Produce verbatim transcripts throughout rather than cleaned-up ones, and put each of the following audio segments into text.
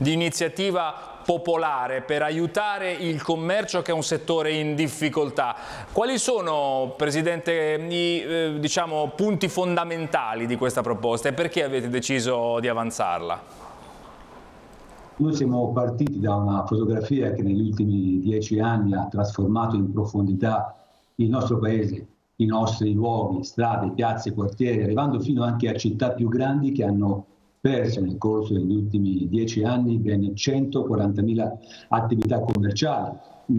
di iniziativa popolare per aiutare il commercio, che è un settore in difficoltà. Quali sono, Presidente, i eh, diciamo, punti fondamentali di questa proposta e perché avete deciso di avanzarla? Noi siamo partiti da una fotografia che negli ultimi dieci anni ha trasformato in profondità il nostro paese, i nostri luoghi, strade, piazze, quartieri, arrivando fino anche a città più grandi che hanno perso nel corso degli ultimi dieci anni ben centoquarantamila attività commerciali.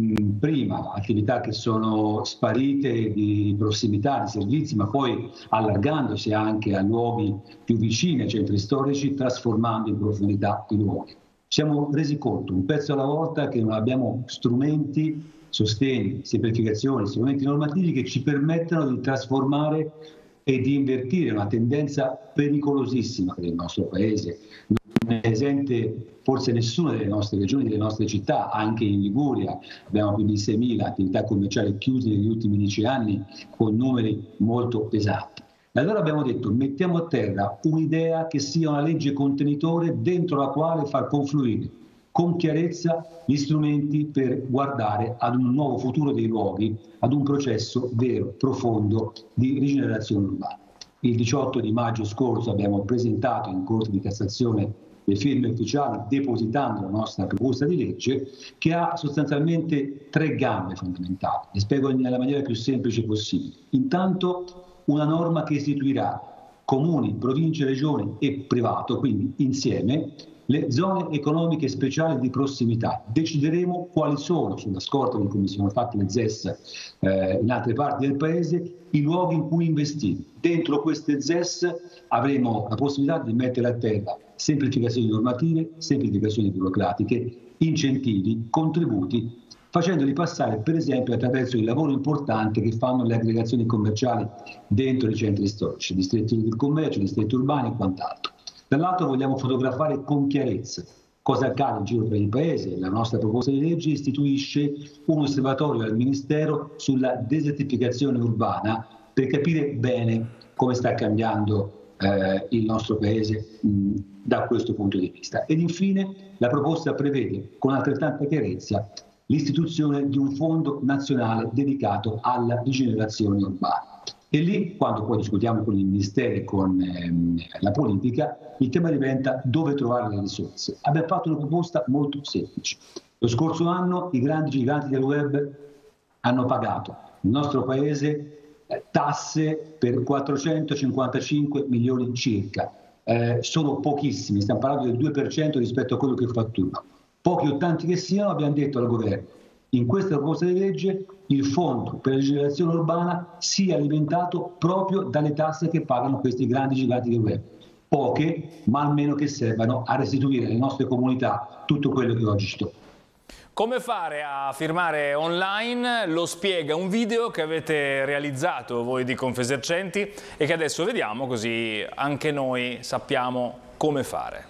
Prima attività che sono sparite di prossimità, di servizi, ma poi allargandosi anche a luoghi più vicini ai centri storici, trasformando in profondità i luoghi. Ci siamo resi conto, un pezzo alla volta, che non abbiamo strumenti, sostegni, semplificazioni, strumenti normativi che ci permettano di trasformare e di invertire una tendenza pericolosissima per il nostro Paese. Non è esente forse nessuna delle nostre regioni, delle nostre città, anche in Liguria abbiamo più di seimila attività commerciali chiuse negli ultimi dieci anni, con numeri molto pesanti. E allora abbiamo detto, mettiamo a terra un'idea che sia una legge contenitore dentro la quale far confluire con chiarezza gli strumenti per guardare ad un nuovo futuro dei luoghi, ad un processo vero, profondo di rigenerazione urbana. Il diciotto di maggio scorso abbiamo presentato in Corte di Cassazione le firme ufficiali, depositando la nostra proposta di legge, che ha sostanzialmente tre gambe fondamentali. Le spiego nella maniera più semplice possibile. Intanto una norma che istituirà comuni, province, regioni e privato, quindi insieme, le zone economiche speciali di prossimità. Decideremo quali sono, sulla scorta di come sono fatte le Z E S eh, in altre parti del Paese, i luoghi in cui investire. Dentro queste Z E S avremo la possibilità di mettere a terra semplificazioni normative, semplificazioni burocratiche, incentivi, contributi, facendoli passare per esempio attraverso il lavoro importante che fanno le aggregazioni commerciali dentro i centri storici, distretti del commercio, distretti urbani e quant'altro. Dall'altro vogliamo fotografare con chiarezza cosa accade in giro per il Paese. La nostra proposta di legge istituisce un osservatorio al Ministero sulla desertificazione urbana per capire bene come sta cambiando eh, il nostro Paese mh, da questo punto di vista. Ed infine la proposta prevede con altrettanta chiarezza l'istituzione di un fondo nazionale dedicato alla rigenerazione urbana. E lì, quando poi discutiamo con il Ministero e con ehm, la politica, il tema diventa dove trovare le risorse. Abbiamo fatto una proposta molto semplice. Lo scorso anno i grandi giganti del web hanno pagato nel nostro Paese eh, tasse per quattrocentocinquantacinque milioni circa. Eh, sono pochissimi, stiamo parlando del due per cento rispetto a quello che fatturano. Pochi o tanti che siano, abbiamo detto al governo, in questa proposta di legge il fondo per la rigenerazione urbana sia alimentato proprio dalle tasse che pagano questi grandi giganti del web. Poche, ma almeno che servano a restituire alle nostre comunità tutto quello che oggi ci tocca. Come fare a firmare online? Lo spiega un video che avete realizzato voi di Confesercenti e che adesso vediamo, così anche noi sappiamo come fare.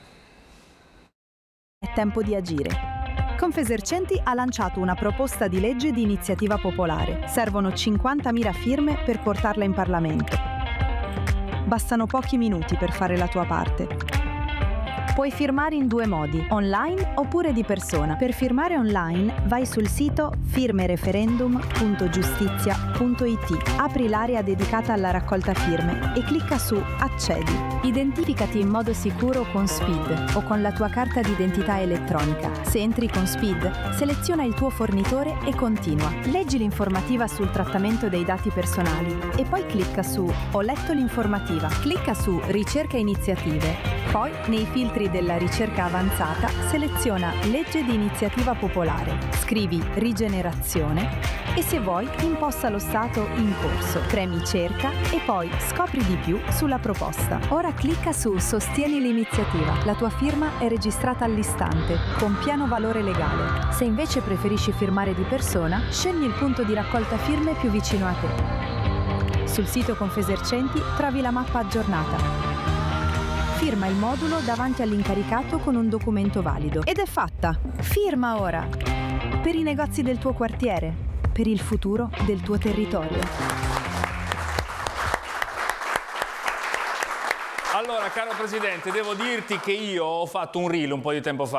È tempo di agire. Confesercenti ha lanciato una proposta di legge di iniziativa popolare. Servono cinquantamila firme per portarla in Parlamento. Bastano pochi minuti per fare la tua parte. Puoi firmare in due modi, online oppure di persona. Per firmare online vai sul sito firmereferendum punto giustizia punto it, apri l'area dedicata alla raccolta firme e clicca su Accedi. Identificati in modo sicuro con SPID o con la tua carta d'identità elettronica. Se entri con SPID, seleziona il tuo fornitore e continua. Leggi l'informativa sul trattamento dei dati personali e poi clicca su Ho letto l'informativa. Clicca su Ricerca iniziative. Poi, nei filtri della ricerca avanzata, seleziona Legge di iniziativa popolare, scrivi Rigenerazione e se vuoi imposta lo stato in corso, premi Cerca e poi scopri di più sulla proposta. Ora clicca su Sostieni l'iniziativa. La tua firma è registrata all'istante, con pieno valore legale. Se invece preferisci firmare di persona, scegli il punto di raccolta firme più vicino a te. Sul sito Confesercenti trovi la mappa aggiornata. Firma il modulo davanti all'incaricato con un documento valido. Ed è fatta! Firma ora! Per i negozi del tuo quartiere, per il futuro del tuo territorio. Allora, caro Presidente, devo dirti che io ho fatto un reel un po' di tempo fa